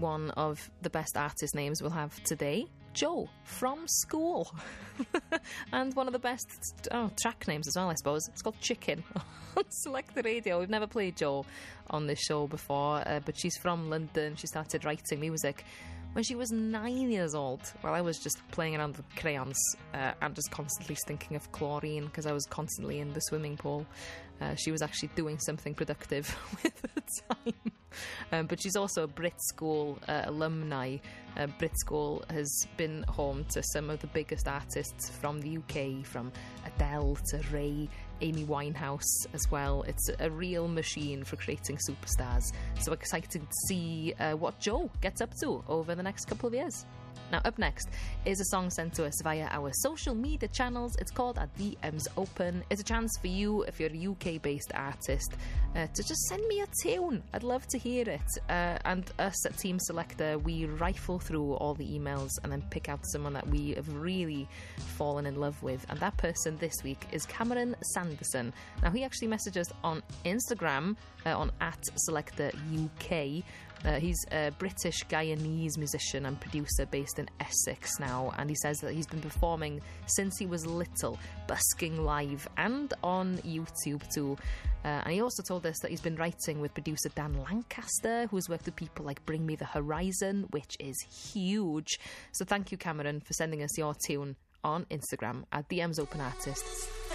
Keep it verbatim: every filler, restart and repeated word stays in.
one of the best artist names we'll have today. Joe from School. And one of the best oh, track names as well, I suppose. It's called Chicken on Select the Radio. We've never played Joe on this show before, uh, but she's from London. She started writing music when she was nine years old, while I was just playing around with crayons uh, and just constantly thinking of chlorine because I was constantly in the swimming pool. Uh, she was actually doing something productive with her time. Um, but she's also a Brit School uh, alumni. Uh, Brit School has been home to some of the biggest artists from the U K, from Adele to Ray, Amy Winehouse as well. It's a real machine for creating superstars. So excited to see uh, what Joe gets up to over the next couple of years. Now, up next is a song sent to us via our social media channels. It's called Our D Ms Open. It's a chance for you, if you're a U K-based artist, uh, to just send me a tune. I'd love to hear it. Uh, and us at Team Selector, we rifle through all the emails and then pick out someone that we have really fallen in love with. And that person this week is Cameron Sanderson. Now, he actually messaged us on Instagram, uh, on at Selector U K. Uh, he's a British Guyanese musician and producer based in Essex now, and he says that he's been performing since he was little, busking live and on YouTube too. Uh, and he also told us that he's been writing with producer Dan Lancaster, who's worked with people like Bring Me the Horizon, which is huge. So thank you, Cameron, for sending us your tune on Instagram at D Ms Open Artists.